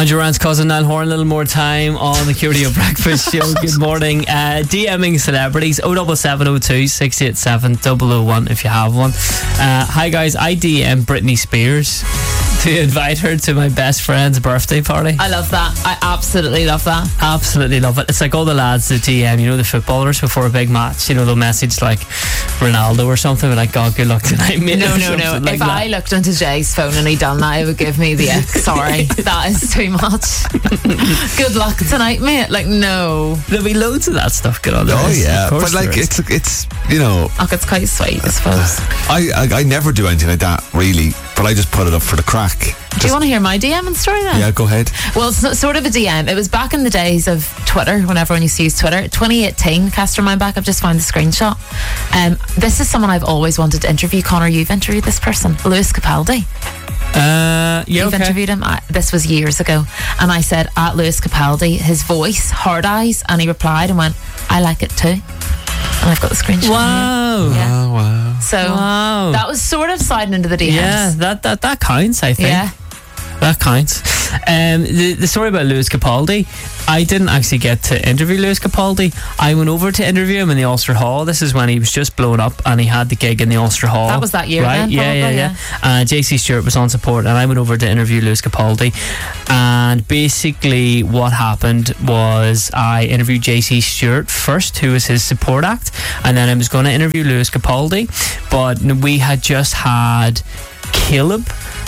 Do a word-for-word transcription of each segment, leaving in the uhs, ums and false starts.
Andrew Ryan's cousin Niall Horan, a little more time on the Q Radio Breakfast Show. Good morning. Uh, DMing celebrities oh seven seven oh two, six eight seven, oh oh one if you have one. Uh, hi guys, I D M Britney Spears to invite her to my best friend's birthday party. I love that. I absolutely love that. Absolutely love it. It's like all the lads that D M, you know, the footballers before a big match, you know, they'll message like Ronaldo or something, like, God, good luck tonight, mate. No, no, no. Like if that. I looked onto Jay's phone and he'd done that, it would give me the ick. Sorry, that is too much. Good luck tonight, mate. Like, no. There'll be loads of that stuff going on there. Oh, yeah. But like, it's, it's, you know. Oh, it's quite sweet, I suppose. I, I, I never do anything like that, really, but I just put it up for the crack. Do you want to hear my D M and story then? Yeah, go ahead. Well, it's sort of a D M. It was back in the days of Twitter, when everyone used to use Twitter. twenty eighteen, cast your mind back. I've just found the screenshot. Um, this is someone I've always wanted to interview. Connor, you've interviewed this person, Lewis Capaldi. Uh, yeah, You've okay. interviewed him. I, this was years ago, and I said at Lewis Capaldi, his voice, hard eyes, and he replied and went, "I like it too." And I've got the screenshot. Wow! Yeah. Oh, wow! So wow. that was sort of sliding into the D Ms. Yeah, that that that counts. I think. Yeah. That counts. Um, the, the story about Lewis Capaldi, I didn't actually get to interview Lewis Capaldi. I went over to interview him in the Ulster Hall. This is when he was just blown up and he had the gig in the Ulster Hall. That was that year, right? then, yeah, probably, yeah, yeah, yeah. Uh, J C Stewart was on support and I went over to interview Lewis Capaldi. And basically what happened was I interviewed J C Stewart first, who was his support act, and then I was going to interview Lewis Capaldi, but we had just had Caleb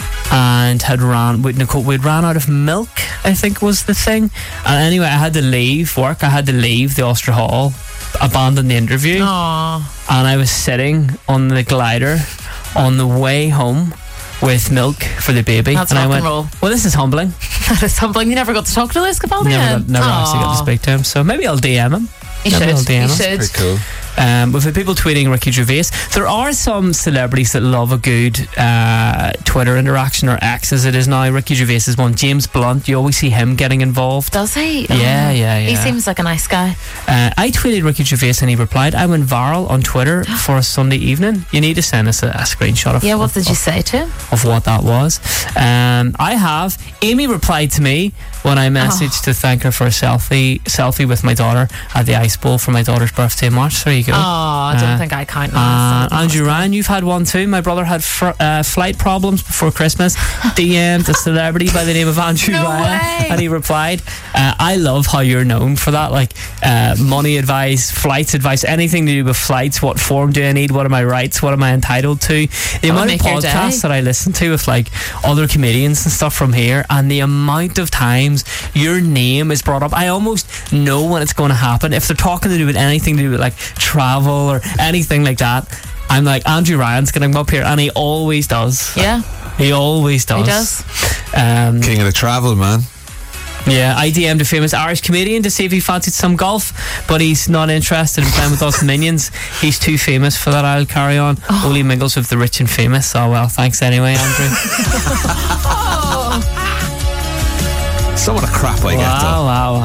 and had ran with Nicole. We'd ran out of milk, I think was the thing. And anyway, I had to leave work. I had to leave the Ulster Hall, abandon the interview. Aww. And I was sitting on the glider on the way home with milk for the baby. That's and rock I went, and roll. well, this is humbling. That is humbling. You never got to talk to Lewis Capaldi. Never, got, never actually got to Aww. speak to him. So maybe I'll D M him. You Maybe should. I'll D M You him. should. Pretty cool. Um, we've had people tweeting Ricky Gervais. There are some celebrities that love a good uh, Twitter interaction, or X as it is now. Ricky Gervais is one. James Blunt, you always see him getting involved. Does he? Yeah, Oh. yeah, yeah. He seems like a nice guy. Uh, I tweeted Ricky Gervais and he replied, I went viral on Twitter for a Sunday evening. You need to send us a, a screenshot of Yeah, what of, did you of, say to him? of what that was. Um, I have. Amy replied to me when I messaged Oh. to thank her for a selfie selfie with my daughter at the Ice Bowl for my daughter's birthday in March. There you go. Oh, I don't Uh, think I count Uh, that. Andrew Ryan, you've had one too. My brother had fr- uh, flight problems before Christmas. D M'd a celebrity by the name of Andrew No Ryan, way. and he replied, uh, I love how you're known for that, like uh, money advice, flights advice, anything to do with flights. What form do I need? What are my rights? What am I entitled to? The That would amount of make your day. podcasts that I listen to with like other comedians and stuff from here, and the amount of times your name is brought up, I almost know when it's going to happen. If they're talking to do with anything to do with like travel or anything like that, I'm like, Andrew Ryan's going to come up here, and he always does. Yeah, He always does. he does. Um, King of the travel, man. yeah, I D M'd a famous Irish comedian to see if he fancied some golf, but he's not interested in playing with us Minions. He's too famous for that. I'll carry on. Oh. Only mingles with the rich and famous. Oh well, thanks anyway, Andrew. Oh. Some of the crap I get, though. Wow, wow.